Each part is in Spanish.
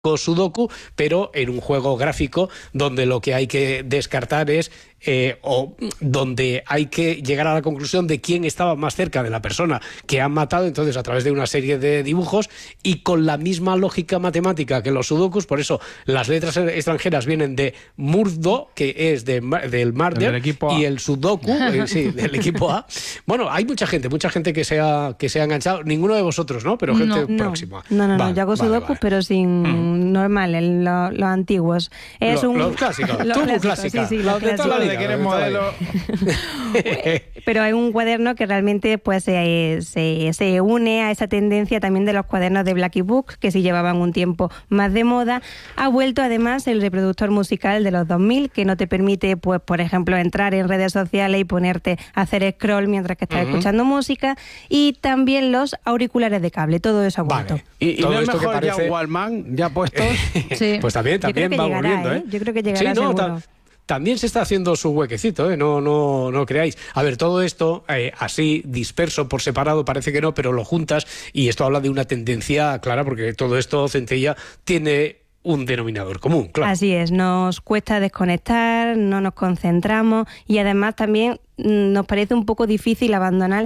Sudoku, pero en un juego gráfico donde lo que hay que descartar es o donde hay que llegar a la conclusión de quién estaba más cerca de la persona que han matado, entonces a través de una serie de dibujos y con la misma lógica matemática que los sudokus. Por eso las letras extranjeras vienen de Murdo, que es del murder, y el sudoku, sí, del equipo A. Bueno, hay mucha gente que se ha enganchado, ninguno de vosotros, ¿no? Pero gente próxima. No, yo hago sudokus, pero sin normal, los antiguos. Es los clásicos, tú muy clásica. Sí, los clásicos. Que eres modelo. Pero hay un cuaderno que realmente pues se une a esa tendencia también de los cuadernos de Blacky Book, que sí llevaban un tiempo más de moda. Ha vuelto además el reproductor musical de los 2000, que no te permite, pues por ejemplo, entrar en redes sociales y ponerte a hacer scroll mientras que estás escuchando música, y también los auriculares de cable. Todo eso ha vuelto. Vale. ¿Y no es mejor parece... ya Walkman, ya puestos? Sí. Pues también va volviendo, Yo creo que llegará, seguro. También se está haciendo su huequecito, no creáis. A ver, todo esto así disperso por separado parece que no, pero lo juntas y esto habla de una tendencia clara, porque todo esto, Centella, tiene un denominador común, claro. Así es, nos cuesta desconectar, no nos concentramos y además también nos parece un poco difícil abandonar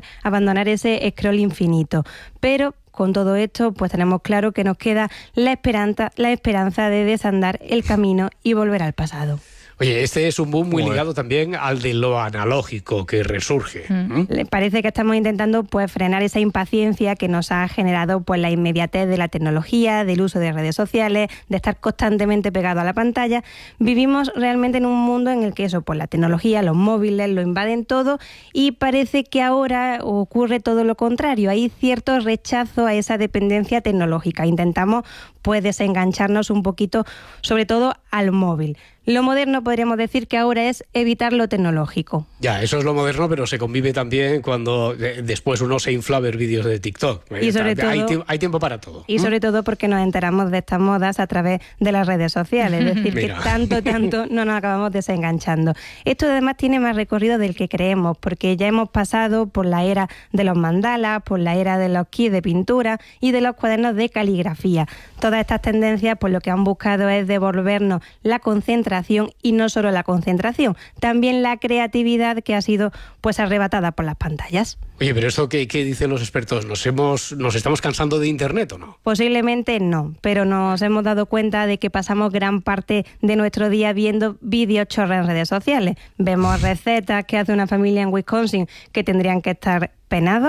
ese scroll infinito. Pero con todo esto, pues tenemos claro que nos queda la esperanza de desandar el camino y volver al pasado. Oye, este es un boom muy ligado también al de lo analógico que resurge. Le parece que estamos intentando pues frenar esa impaciencia que nos ha generado pues la inmediatez de la tecnología, del uso de redes sociales, de estar constantemente pegado a la pantalla. Vivimos realmente en un mundo en el que eso, pues la tecnología, los móviles lo invaden todo, y parece que ahora ocurre todo lo contrario. Hay cierto rechazo a esa dependencia tecnológica. Intentamos pues desengancharnos un poquito, sobre todo al móvil. Lo moderno podríamos decir que ahora es evitar lo tecnológico. Ya, eso es lo moderno, pero se convive también cuando después uno se infla a ver vídeos de TikTok. Y sobre todo, hay tiempo para todo. Y sobre todo porque nos enteramos de estas modas a través de las redes sociales. Es decir, que tanto no nos acabamos desenganchando. Esto además tiene más recorrido del que creemos, porque ya hemos pasado por la era de los mandalas, por la era de los kits de pintura y de los cuadernos de caligrafía. Todas estas tendencias pues lo que han buscado es devolvernos la concentración, y no solo la concentración, también la creatividad que ha sido pues arrebatada por las pantallas. Oye, pero esto ¿qué dicen los expertos? ¿Nos estamos cansando de Internet o no? Posiblemente no, pero nos hemos dado cuenta de que pasamos gran parte de nuestro día viendo vídeos chorra en redes sociales. Vemos recetas que hace una familia en Wisconsin que tendrían que estar penados.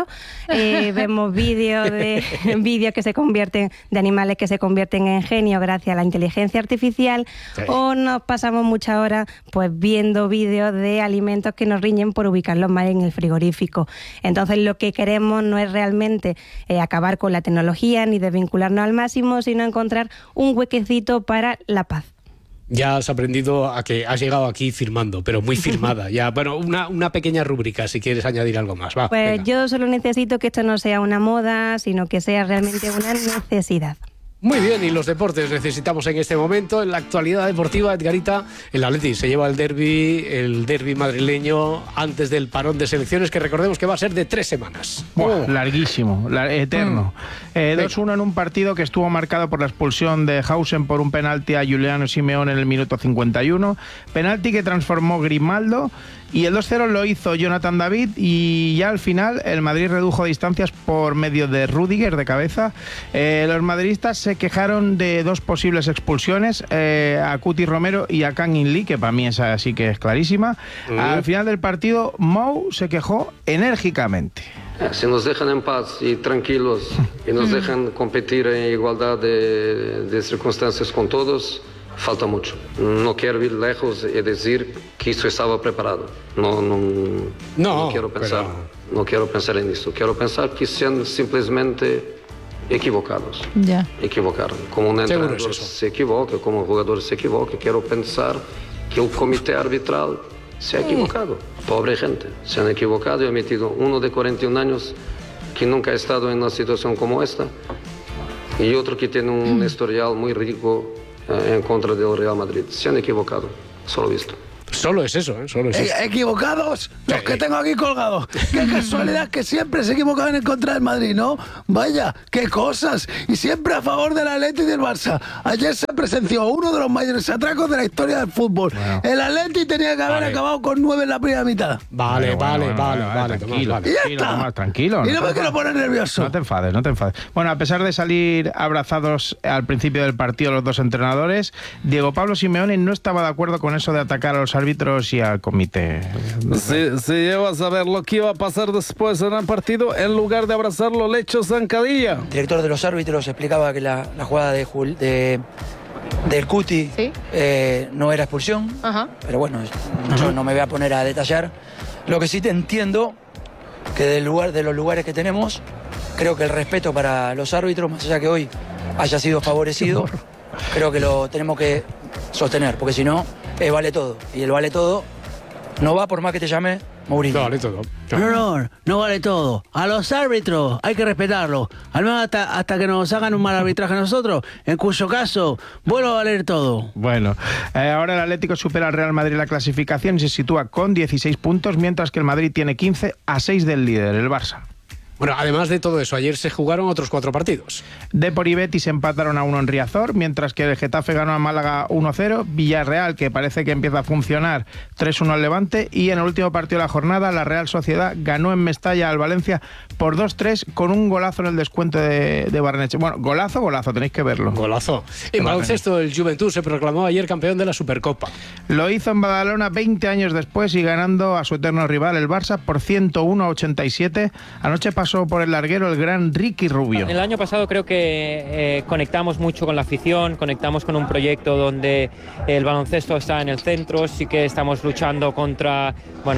Vemos vídeos que se convierten, de animales que se convierten en genios gracias a la inteligencia artificial, o nos pasamos muchas horas pues viendo vídeos de alimentos que nos riñen por ubicarlos mal en el frigorífico. Entonces lo que queremos no es realmente acabar con la tecnología ni desvincularnos al máximo, sino encontrar un huequecito para la paz. Ya has aprendido a que has llegado aquí firmando, pero muy firmada. Ya, bueno, una pequeña rúbrica, si quieres añadir algo más. Va, pues venga. Yo solo necesito que esto no sea una moda, sino que sea realmente una necesidad. Muy bien, y los deportes necesitamos en este momento. En la actualidad deportiva, Edgarita, el Atleti se lleva el derbi madrileño antes del parón de selecciones, que recordemos que va a ser de 3 semanas. Larguísimo, eterno. 2-1 en un partido que estuvo marcado por la expulsión de Hausen por un penalti a Giuliano Simeone en el minuto 51. Penalti que transformó Grimaldo. Y el 2-0 lo hizo Jonathan David, y ya al final el Madrid redujo distancias por medio de Rüdiger de cabeza. Los madridistas se quejaron de 2 posibles expulsiones, a Cuti Romero y a Kang In Lee, que para mí esa sí que es clarísima. Al final del partido, Mou se quejó enérgicamente. Si nos dejan en paz y tranquilos y nos dejan competir en igualdad de circunstancias con todos, falta mucho. No quiero ir lejos y decir que eso estaba preparado. No quiero pensar. No quiero pensar en eso. Quiero pensar que sean simplemente equivocados. Equivocaron. Como un entrenador se equivoca, como un jugador se equivoca, quiero pensar que el comité arbitral se ha equivocado. Pobre gente, se han equivocado y han metido uno de 41 años que nunca ha estado en una situación como esta, y otro que tiene un historial muy rico en contra del Real Madrid. Se han equivocado, solo visto. Solo es eso, ¿eh? Solo es eso. Equivocados los que tengo aquí colgados. Qué casualidad que siempre se equivocaban en contra del Madrid, ¿no? Vaya, qué cosas. Y siempre a favor del Atleti y del Barça. Ayer se presenció uno de los mayores atracos de la historia del fútbol. Bueno. El Atleti tenía que haber acabado con 9 en la primera mitad. Vale. Tranquilo. Y ya está. Tomás, tranquilo. Y no me quiero poner nervioso. No te enfades. Bueno, a pesar de salir abrazados al principio del partido los dos entrenadores, Diego Pablo Simeone no estaba de acuerdo con eso de atacar a los árbitros y al comité. Si llevas a ver lo que iba a pasar después en el partido, en lugar de abrazarlo le echó zancadilla. El director de los árbitros explicaba que la jugada del Cuti ¿sí? No era expulsión. Ajá. Pero bueno, yo no me voy a poner a detallar. Lo que sí te entiendo, que de los lugares que tenemos, creo que el respeto para los árbitros, más allá que hoy haya sido favorecido, creo que lo tenemos que sostener, porque si no, vale todo. Y el vale todo no va por más que te llame Mourinho. No vale todo. No vale todo. A los árbitros hay que respetarlos. Al menos hasta que nos hagan un mal arbitraje a nosotros, en cuyo caso vuelve a valer todo. Bueno, ahora el Atlético supera al Real Madrid en la clasificación y se sitúa con 16 puntos, mientras que el Madrid tiene 15 a 6 del líder, el Barça. Bueno, además de todo eso, ayer se jugaron otros 4 partidos. Depor y Betis empataron a 1 en Riazor, mientras que el Getafe ganó a Málaga 1-0, Villarreal, que parece que empieza a funcionar, 3-1 al Levante, y en el último partido de la jornada, la Real Sociedad ganó en Mestalla al Valencia por 2-3 con un golazo en el descuento de Barrenechea. Bueno, golazo, tenéis que verlo. Golazo. En baloncesto, el Juventud se proclamó ayer campeón de la Supercopa. Lo hizo en Badalona 20 años después y ganando a su eterno rival, el Barça, por 101-87. Anoche pasó por el larguero el gran Ricky Rubio. El año pasado creo que conectamos mucho con la afición, conectamos con un proyecto donde el baloncesto está en el centro, sí que estamos luchando contra,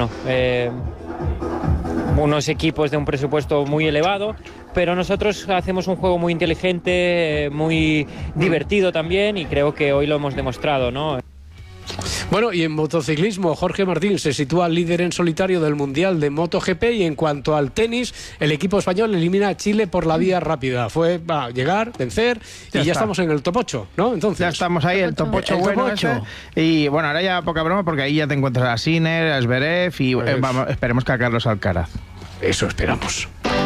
unos equipos de un presupuesto muy elevado, pero nosotros hacemos un juego muy inteligente, muy divertido también, y creo que hoy lo hemos demostrado, ¿no? Bueno, y en motociclismo, Jorge Martín se sitúa líder en solitario del Mundial de MotoGP, y en cuanto al tenis, el equipo español elimina a Chile por la vía rápida. Fue llegar, vencer, ya estamos en el top 8, ¿no? Entonces ya estamos ahí, el top 8 bueno. Y bueno, ahora ya poca broma, porque ahí ya te encuentras a Sinner, a Zverev y esperemos que a Carlos Alcaraz. Eso esperamos.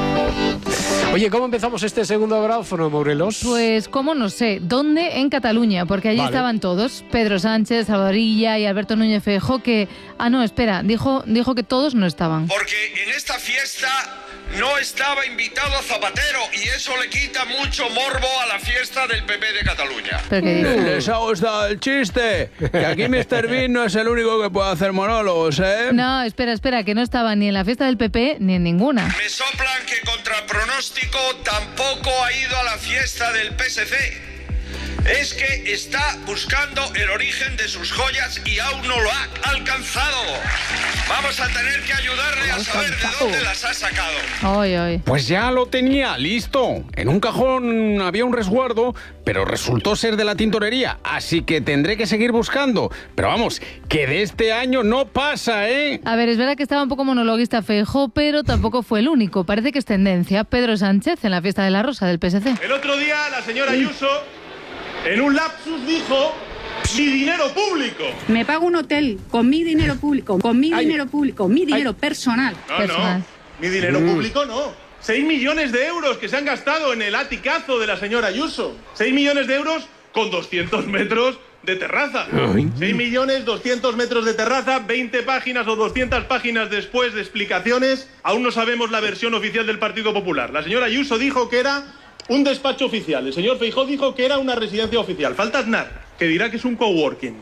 Oye, ¿cómo empezamos este segundo gráfono, Morelos? Pues, ¿cómo? No sé. ¿Dónde? En Cataluña, porque allí estaban todos. Pedro Sánchez, Salvador Illa y Alberto Núñez Feijóo, que... Ah, no, espera, dijo que todos no estaban. Porque en esta fiesta no estaba invitado Zapatero y eso le quita mucho morbo a la fiesta del PP de Cataluña. ¿Les ha gustado el chiste? Que aquí Mr. Bean no es el único que puede hacer monólogos, ¿eh? No, espera, que no estaba ni en la fiesta del PP ni en ninguna. Me soplan que contra pronóstico tampoco ha ido a la fiesta del PSC. Es que está buscando el origen de sus joyas y aún no lo ha alcanzado. Vamos a tener que ayudarle a saber de dónde las ha sacado. Ay. Pues ya lo tenía, listo. En un cajón había un resguardo, pero resultó ser de la tintorería, así que tendré que seguir buscando. Pero vamos, que de este año no pasa, ¿eh? A ver, es verdad que estaba un poco monologuista Feijóo, pero tampoco fue el único. Parece que es tendencia. Pedro Sánchez en la fiesta de la Rosa del PSC. El otro día la señora Ayuso, en un lapsus, dijo: mi dinero público. Me pago un hotel con mi dinero público, mi dinero personal. No, mi dinero público no. 6 millones de euros que se han gastado en el aticazo de la señora Ayuso. 6 millones de euros con 200 metros de terraza. 6 millones, 200 metros de terraza, 20 páginas o 200 páginas después de explicaciones. Aún no sabemos la versión oficial del Partido Popular. La señora Ayuso dijo que era un despacho oficial. El señor Feijóo dijo que era una residencia oficial. Falta Aznar, que dirá que es un coworking.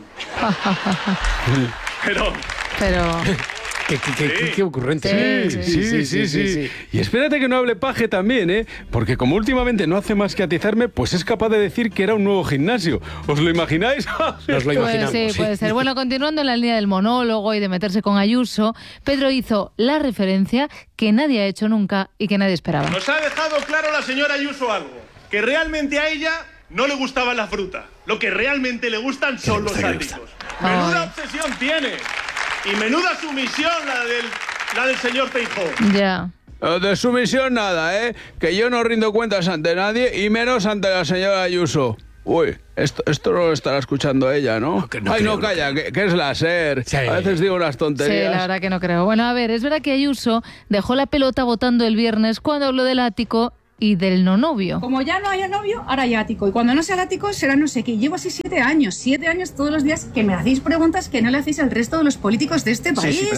Pero... Qué ocurrente. Sí. Y espérate que no hable paje también, ¿eh? Porque como últimamente no hace más que atizarme, pues es capaz de decir que era un nuevo gimnasio. ¿Os lo imagináis? Nos lo imaginamos. Pues sí, puede ser. Bueno, continuando en la línea del monólogo y de meterse con Ayuso, Pedro hizo la referencia que nadie ha hecho nunca y que nadie esperaba. Nos ha dejado claro la señora Ayuso algo, que realmente a ella no le gustaba la fruta. Lo que realmente le gustan son los áticos. Menuda obsesión tiene. Y menuda sumisión la del señor Feijóo. Ya. De sumisión nada, ¿eh? Que yo no rindo cuentas ante nadie y menos ante la señora Ayuso. Uy, esto no lo estará escuchando ella, ¿no? No, calla, que es la SER. Sí. A veces digo unas tonterías. Sí, la verdad que no creo. Bueno, a ver, es verdad que Ayuso dejó la pelota votando el viernes cuando habló del ático y del no novio. Como ya no haya novio, ahora hay ático. Y cuando no sea el ático, será no sé qué. Llevo así 7 años todos los días que me hacéis preguntas que no le hacéis al resto de los políticos de este país. Sí,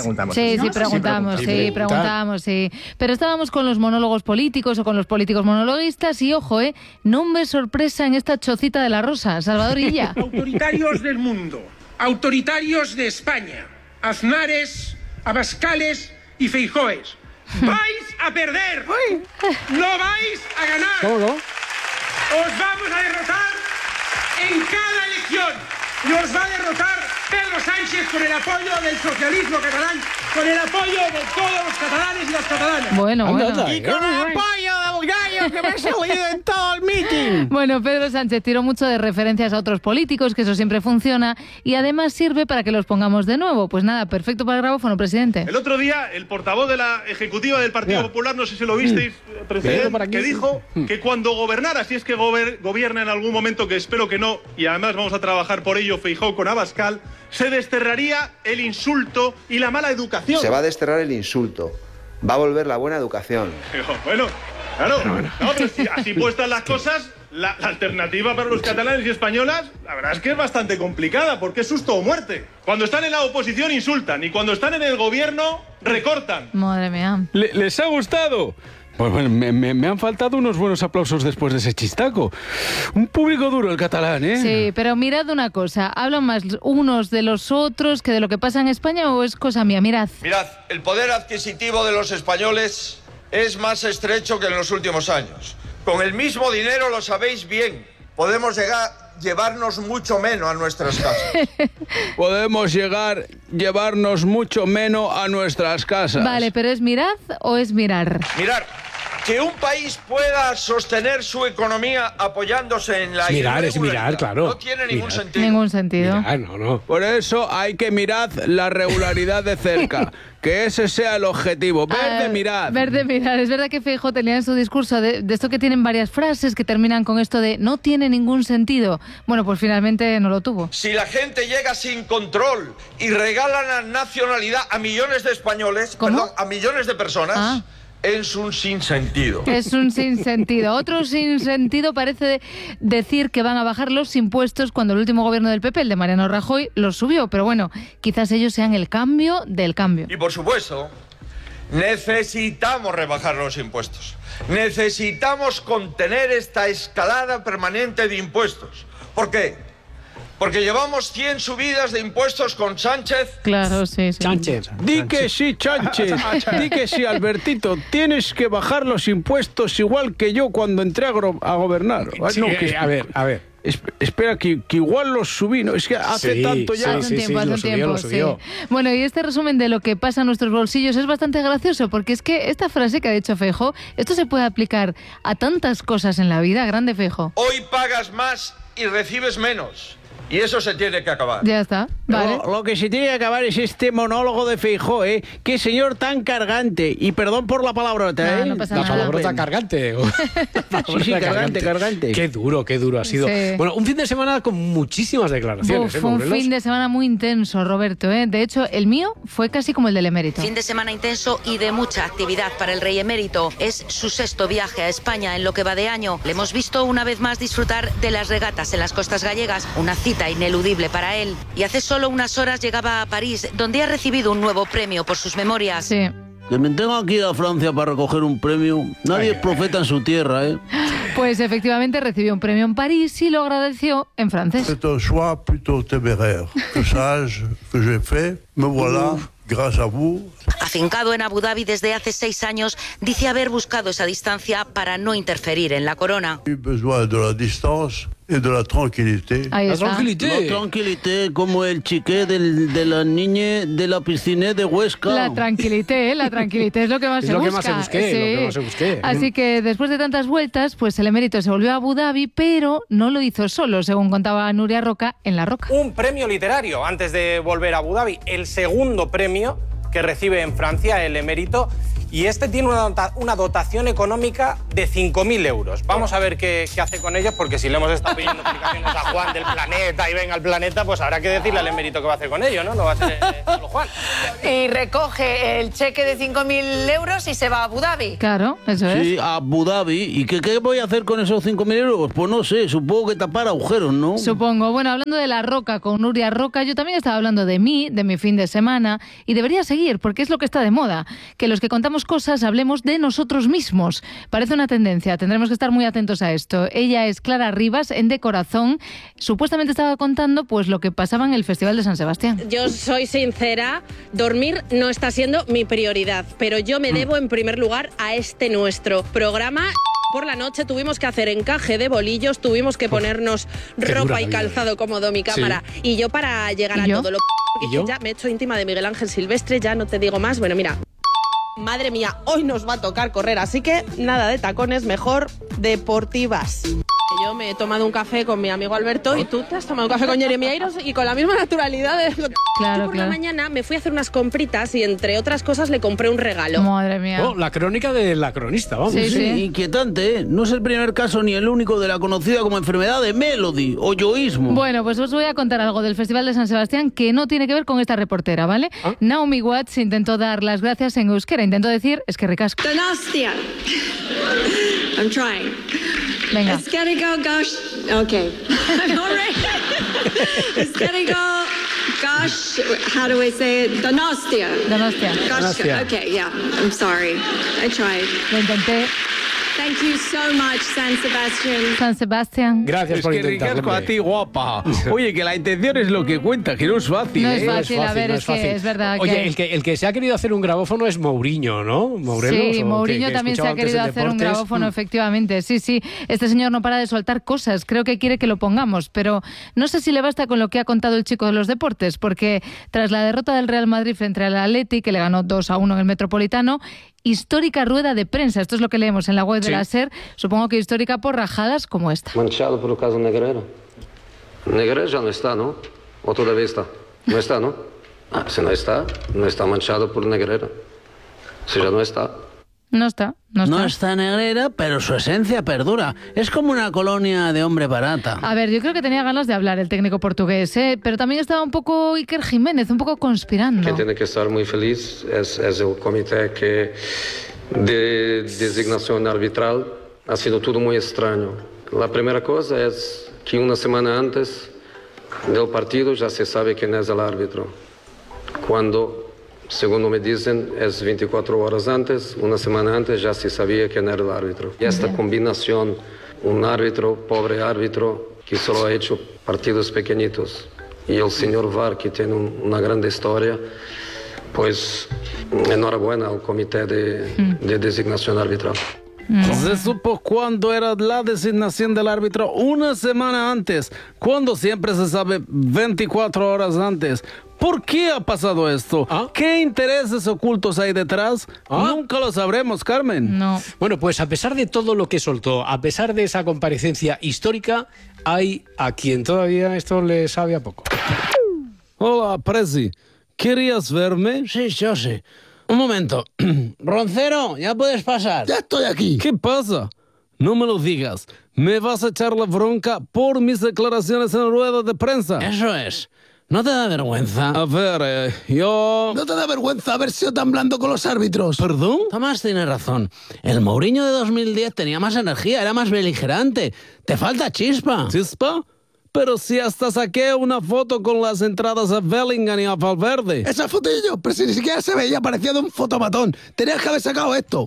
preguntamos. Pero estábamos con los monólogos políticos o con los políticos monologuistas y, ojo, nombre sorpresa en esta chocita de la Rosa, Salvador Illa. Autoritarios del mundo, autoritarios de España, Aznares, Abascales y Feijóes. ¡Vais a perder! ¡No vais a ganar! ¿Cómo? Os vamos a derrotar en cada elección. Y os va a derrotar Pedro Sánchez con el apoyo del socialismo catalán, con el apoyo de todos los catalanes y las catalanas. Bueno. Y con el apoyo del gallo que me ha salido en todo el meeting. Bueno, Pedro Sánchez tiró mucho de referencias a otros políticos, que eso siempre funciona, y además sirve para que los pongamos de nuevo. Pues nada, perfecto para el grabófono, presidente. El otro día, el portavoz de la ejecutiva del Partido Popular, no sé si lo visteis, presidente, que dijo que cuando gobernara, si es que gobierna en algún momento, que espero que no, y además vamos a trabajar por ello, Feijóo con Abascal, se desterraría el insulto y la mala educación. Se va a desterrar el insulto, va a volver la buena educación. Bueno, claro, no, pero si así puestas las cosas, la alternativa para los catalanes y españolas, la verdad es que es bastante complicada, porque es susto o muerte. Cuando están en la oposición insultan y cuando están en el gobierno recortan. Madre mía. ¿Les ha gustado? Pues bueno, me han faltado unos buenos aplausos después de ese chistaco. Un público duro el catalán, ¿eh? Sí, pero mirad una cosa. ¿Hablan más unos de los otros que de lo que pasa en España o es cosa mía? Mirad, el poder adquisitivo de los españoles es más estrecho que en los últimos años. Con el mismo dinero, lo sabéis bien, podemos llevarnos mucho menos a nuestras casas. Llevarnos mucho menos a nuestras casas. Vale, pero ¿es mirad o es mirar? Mirar. Que un país pueda sostener su economía apoyándose en la mirar, claro. No tiene ningún sentido. Ningún sentido. Mirar, no. Por eso hay que mirar la regularidad de cerca. Que ese sea el objetivo. Verde mirar. Verde mirar. Es verdad que Feijóo tenía en su discurso de esto que tienen varias frases que terminan con esto de no tiene ningún sentido. Bueno, pues finalmente no lo tuvo. Si la gente llega sin control y regala la nacionalidad a millones de españoles, a millones de personas... Es un sinsentido. Es un sinsentido. Otro sinsentido parece decir que van a bajar los impuestos cuando el último gobierno del PP, el de Mariano Rajoy, los subió. Pero bueno, quizás ellos sean el cambio del cambio. Y por supuesto, necesitamos rebajar los impuestos. Necesitamos contener esta escalada permanente de impuestos. ¿Por qué? Porque llevamos 100 subidas de impuestos con Sánchez. Claro, sí. Sánchez. Di que sí, Sánchez. Di que sí, Albertito. Tienes que bajar los impuestos igual que yo cuando entré a gobernar. Sí, no, a ver. Espera, que igual los subí, ¿no? Es que hace tanto ya. Hace un tiempo. Bueno, y este resumen de lo que pasa en nuestros bolsillos es bastante gracioso, porque es que esta frase que ha dicho Feijóo, esto se puede aplicar a tantas cosas en la vida. Grande Feijóo. Hoy pagas más y recibes menos. Y eso se tiene que acabar. Ya está, vale. Lo que se tiene que acabar es este monólogo de Feijóo, ¿eh? Qué señor tan cargante. Y perdón por la palabrota, ¿eh? No pasa nada. La palabrota cargante. Sí, cargante. Qué duro ha sido. Sí. Bueno, un fin de semana con muchísimas declaraciones. Un fin de semana muy intenso, Roberto, ¿eh? De hecho, el mío fue casi como el del emérito. Fin de semana intenso y de mucha actividad para el rey emérito. Es su 6º viaje a España en lo que va de año. Le hemos visto una vez más disfrutar de las regatas en las costas gallegas. Una cita ineludible para él. Y hace solo unas horas llegaba a París, donde ha recibido un nuevo premio por sus memorias. Sí. Que me tengo que ir a Francia para recoger un premio. Nadie es profeta en su tierra, ¿eh? Pues efectivamente recibió un premio en París y lo agradeció en francés. C'est un choix plutôt téméraire que sage que j'ai fait. Me voilà, grâce à vous. Afincado en Abu Dhabi desde hace 6 años, dice haber buscado esa distancia para no interferir en la corona. J'ai besoin de la distance et de la tranquilité. Ahí está. La tranquilité, como el chiqué de la niña de la piscina de Huesca. La tranquilité es lo que más se busca. Lo que más se busque. Así que después de tantas vueltas, pues el emérito se volvió a Abu Dhabi, pero no lo hizo solo, según contaba Nuria Roca en La Roca. Un premio literario antes de volver a Abu Dhabi, el segundo premio que recibe en Francia el emérito, y este tiene una dotación económica de 5.000 euros. Vamos a ver qué hace con ellos, porque si le hemos estado pidiendo explicaciones a Juan del Planeta y venga al Planeta, pues habrá que decirle al emérito qué va a hacer con ellos, ¿no? No va a hacer solo Juan. Y recoge el cheque de 5.000 euros y se va a Abu Dhabi. Claro, eso es. Sí, a Abu Dhabi. ¿Y qué voy a hacer con esos 5.000 euros? Pues no sé, supongo que tapar agujeros, ¿no? Supongo. Bueno, hablando de La Roca con Nuria Roca, yo también estaba hablando de mí, de mi fin de semana, y debería seguir, porque es lo que está de moda, que los que contamos cosas hablemos de nosotros mismos. Parece una tendencia, tendremos que estar muy atentos a esto. Ella es Clara Rivas, en De Corazón. Supuestamente estaba contando pues lo que pasaba en el Festival de San Sebastián. Yo soy sincera, dormir no está siendo mi prioridad, pero yo me debo en primer lugar a este nuestro programa. Por la noche tuvimos que hacer encaje de bolillos, tuvimos que ponernos ropa y calzado cómodo mi cámara. Sí. Y yo para llegar a todo lo que ya me he hecho íntima de Miguel Ángel Silvestre, ya no te digo más. Bueno, mira, madre mía, hoy nos va a tocar correr, así que nada de tacones, mejor deportivas. Yo me he tomado un café con mi amigo Alberto y tú te has tomado un café con Jeremy Irons y con la misma naturalidad. Claro, por la mañana me fui a hacer unas compritas y entre otras cosas le compré un regalo. Madre mía. Oh, la crónica de la cronista, vamos. Sí. Inquietante, ¿eh? No es el primer caso ni el único de la conocida como enfermedad de Melody o yoísmo. Bueno, pues os voy a contar algo del Festival de San Sebastián que no tiene que ver con esta reportera, ¿vale? Naomi Watts intentó dar las gracias en euskera, intentó decir es que ricasco. Donostia. I'm trying. Venga. Esquerigo gosh. Okay. All right. Esquerigo gosh. How do I say it? Donostia. Donostia. Gosh. Okay, yeah. I'm sorry. I tried. Lo intenté. Thank you so much, San Sebastián. San Sebastián. Gracias por intentarlo. Ricasco a ti, guapa. Oye, que la intención es lo que cuenta, que no es fácil. No es fácil, a ver, es que es verdad. Oye, el que se ha querido hacer un grabófono es Mourinho, ¿no? Morelos, sí, Mourinho también se ha querido hacer un grabófono, efectivamente. Sí. Este señor no para de soltar cosas. Creo que quiere que lo pongamos, pero no sé si le basta con lo que ha contado el chico de los deportes, porque tras la derrota del Real Madrid frente al Atleti, que le ganó 2-1 en el Metropolitano, histórica rueda de prensa. Esto es lo que leemos en la web de la SER. Supongo que histórica por rajadas como esta. Manchado por el caso Negreira. Negreira ya no está, ¿no? ¿O todavía está? No está, ¿no? Si no está manchado por Negreira. Si ya no está. No está. No está Negreira, pero su esencia perdura. Es como una colonia de hombre barata. A ver, yo creo que tenía ganas de hablar el técnico portugués, pero también estaba un poco Iker Jiménez, un poco conspirando. Quien tiene que estar muy feliz es el comité de designación arbitral. Ha sido todo muy extraño. La primera cosa es que una semana antes del partido ya se sabe quién es el árbitro. Cuando, según me dicen, es 24 horas antes, una semana antes ya se sabía quién era el árbitro. Y esta combinación, un árbitro, pobre árbitro, que solo ha hecho partidos pequeñitos, y el señor VAR, que tiene una gran historia, pues enhorabuena al comité de designación arbitral. Se supo cuándo era la designación del árbitro una semana antes, cuando siempre se sabe 24 horas antes. ¿Por qué ha pasado esto? ¿Qué intereses ocultos hay detrás? Nunca lo sabremos, Carmen. No. Bueno, pues a pesar de todo lo que soltó, a pesar de esa comparecencia histórica, hay a quien todavía esto le sabe a poco. Hola, Presi. ¿Querías verme? Sí, yo sé. Un momento. Roncero, ya puedes pasar. Ya estoy aquí. ¿Qué pasa? No me lo digas. ¿Me vas a echar la bronca por mis declaraciones en rueda de prensa? Eso es. ¿No te da vergüenza? A ver, yo... ¿No te da vergüenza haber sido tan blando con los árbitros? ¿Perdón? Tomás tiene razón. El Mourinho de 2010 tenía más energía, era más beligerante. Te falta chispa. ¿Chispa? Pero si hasta saqué una foto con las entradas a Bellingham y a Valverde. Esa fotillo, pero si ni siquiera se veía, parecía de un fotomatón. Tenías que haber sacado esto.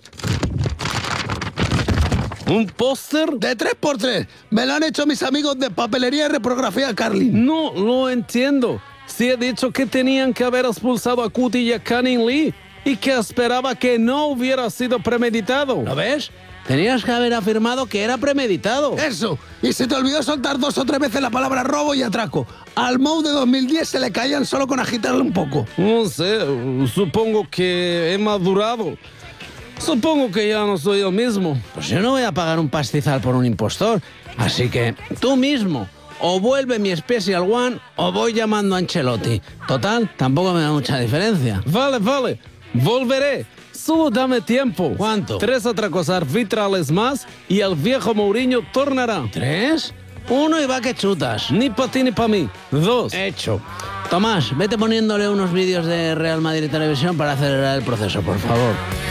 ¿Un póster? De 3x3. Me lo han hecho mis amigos de Papelería y Reprografía Carlin. No lo entiendo. Si he dicho que tenían que haber expulsado a Cuti y a Canning Lee y que esperaba que no hubiera sido premeditado. ¿Lo ves? Tenías que haber afirmado que era premeditado. Eso. Y se te olvidó soltar 2 o 3 veces la palabra robo y atraco. Al Mou de 2010 se le caían solo con agitarle un poco. No sé, supongo que he madurado. Supongo que ya no soy el mismo. Pues yo no voy a pagar un pastizal por un impostor. Así que tú mismo, o vuelve mi Special One o voy llamando a Ancelotti. Total, tampoco me da mucha diferencia. Vale. Volveré. Solo dame tiempo. ¿Cuánto? 3 atracos arbitrales más y el viejo Mourinho tornará. 3, 1 y va que chutas. Ni para ti ni para mí. 2. Hecho. Tomás, vete poniéndole unos vídeos de Real Madrid Televisión para acelerar el proceso, por favor.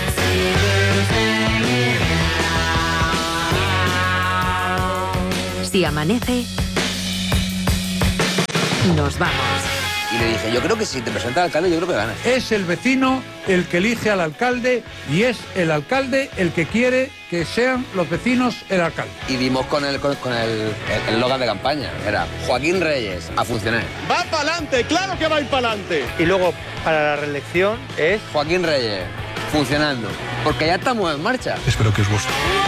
Si amanece, nos vamos. Y le dije, yo creo que si te presenta el alcalde, yo creo que ganas. Es el vecino el que elige al alcalde y es el alcalde el que quiere que sean los vecinos el alcalde. Y dimos con el eslogan de campaña. Era Joaquín Reyes, a funcionar. ¡Va para adelante! ¡Claro que va a ir para adelante! Y luego, para la reelección, es... Joaquín Reyes, funcionando. Porque ya estamos en marcha. Espero que os guste.